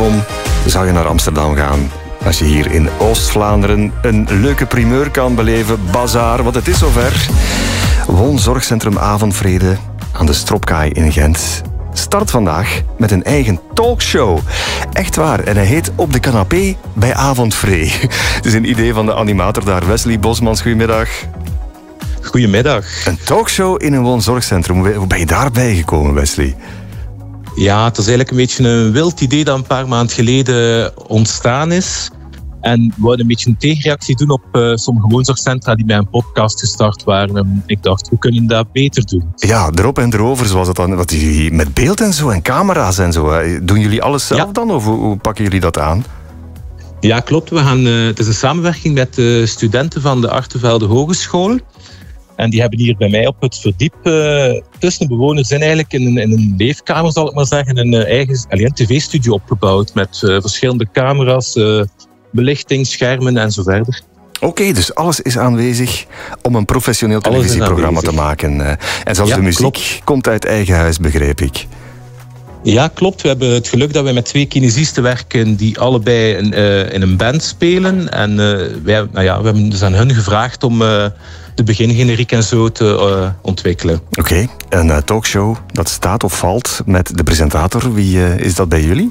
Waarom zou je naar Amsterdam gaan als je hier in Oost-Vlaanderen een leuke primeur kan beleven? Bazaar, want het is zover. Woonzorgcentrum Avondvrede aan de Stropkaai in Gent start vandaag met een eigen talkshow. Echt waar. En hij heet Op de Canapé bij Avondvrede. Het is een idee van de animator daar, Wesley Bosmans. Goedemiddag. Goedemiddag. Een talkshow in een woonzorgcentrum. Hoe ben je daarbij gekomen, Wesley? Ja, het is eigenlijk een beetje een wild idee dat een paar maanden geleden ontstaan is. En we wilden een beetje een tegenreactie doen op sommige woonzorgcentra die bij een podcast gestart waren. En ik dacht, we kunnen dat beter doen. Ja, erop en erover, zoals het dan, met beeld en zo en camera's en zo. Doen jullie alles zelf dan, of hoe pakken jullie dat aan? Ja, klopt. Het is een samenwerking met de studenten van de Artevelde Hogeschool. En die hebben hier bij mij op het verdiep tussen de bewoners eigenlijk in een leefkamer, zal ik maar zeggen, een eigen tv-studio opgebouwd met verschillende camera's, belichting, schermen en zo verder. Oké, dus alles is aanwezig om een professioneel televisieprogramma te maken. En zelfs de muziek komt uit eigen huis, begreep ik. Ja, klopt. We hebben het geluk dat we met 2 kinesisten werken die allebei in een band spelen. En we hebben dus aan hun gevraagd om de begingeneriek en zo te ontwikkelen. Oké, een talkshow dat staat of valt met de presentator. Wie is dat bij jullie?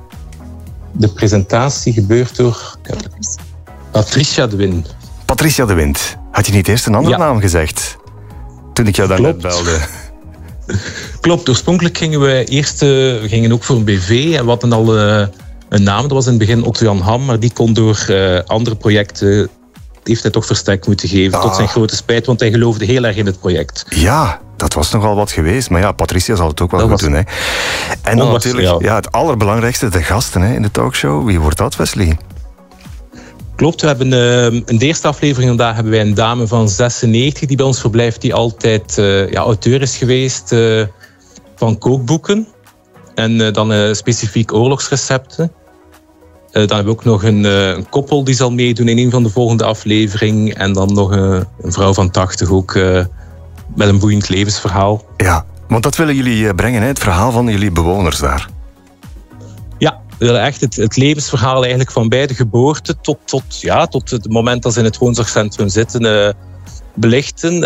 De presentatie gebeurt door Patricia de Wind. Patricia de Wind. Had je niet eerst een andere naam gezegd? Toen ik jou daarnet belde. Klopt, oorspronkelijk gingen we gingen ook voor een BV en we hadden al een naam. Dat was in het begin Otto-Jan Ham, maar die kon door andere projecten, heeft hij toch verstek moeten geven. Tot zijn grote spijt, want hij geloofde heel erg in het project. Ja, dat was nogal wat geweest. Maar ja, Patricia zal het ook wel goed doen. Hè. En dan natuurlijk het allerbelangrijkste, de gasten in de talkshow. Wie wordt dat, Wesley? Klopt, we hebben in de eerste aflevering vandaag hebben wij een dame van 96 die bij ons verblijft, die altijd auteur is geweest van kookboeken. En dan specifiek oorlogsrecepten. Dan hebben we ook nog een koppel die zal meedoen in een van de volgende afleveringen. En dan nog een vrouw van 80 ook met een boeiend levensverhaal. Ja, want dat willen jullie brengen, hè? Het verhaal van jullie bewoners daar. Ja, we willen echt het levensverhaal eigenlijk van bij de geboorte tot het moment dat ze in het woonzorgcentrum zitten belichten.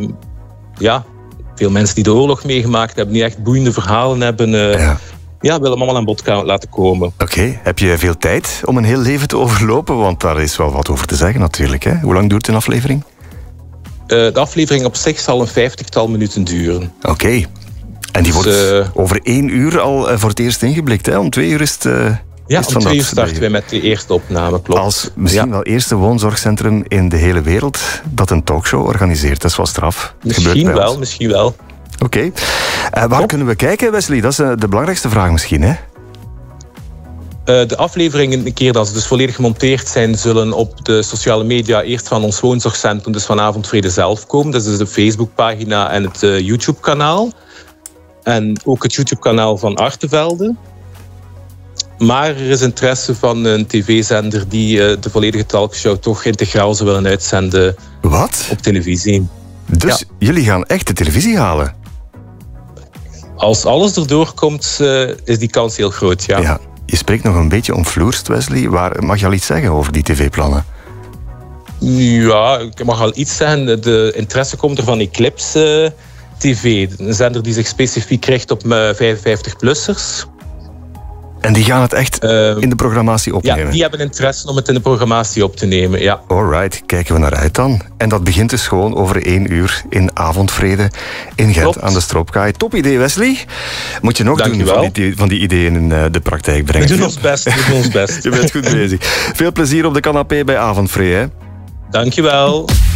Veel mensen die de oorlog meegemaakt hebben, die echt boeiende verhalen hebben. Ja, willen allemaal aan bod laten komen. Oké, heb je veel tijd om een heel leven te overlopen? Want daar is wel wat over te zeggen natuurlijk. Hè? Hoe lang duurt een aflevering? De aflevering op zich zal een 50-tal minuten duren. Oké. En die wordt over 1 uur al voor het eerst ingeblikt. Hè? Om 2 uur is het... om 2 uur starten we met de eerste opname, klopt. Als misschien wel eerste woonzorgcentrum in de hele wereld dat een talkshow organiseert. Dat is wel straf. Misschien wel. Oké. Waar kunnen we kijken, Wesley? Dat is de belangrijkste vraag misschien, hè? De afleveringen, een keer dat ze dus volledig gemonteerd zijn, zullen op de sociale media eerst van ons woonzorgcentrum, dus van Avondvrede zelf komen. Dat is de Facebookpagina en het YouTube-kanaal. En ook het YouTube-kanaal van Artevelde. Maar er is interesse van een tv-zender die de volledige talkshow toch integraal zou willen uitzenden. Wat? Op televisie. Dus jullie gaan echt de televisie halen? Als alles erdoor komt, is die kans heel groot, ja. Je spreekt nog een beetje omvloerst, Wesley. Mag je al iets zeggen over die tv-plannen? Ja, ik mag al iets zeggen. De interesse komt er van Eclipse TV. Een zender die zich specifiek richt op 55-plussers. En die gaan het echt in de programmatie opnemen? Ja, die hebben interesse om het in de programmatie op te nemen, ja. Alright, kijken we naar uit dan. En dat begint dus gewoon over 1 uur in Avondvrede in Gent aan de Stropkaai. Top idee, Wesley. Moet je nog van die ideeën in de praktijk brengen? We doen ons best. Je bent goed bezig. Veel plezier op de canapé bij Avondvrede. Dankjewel.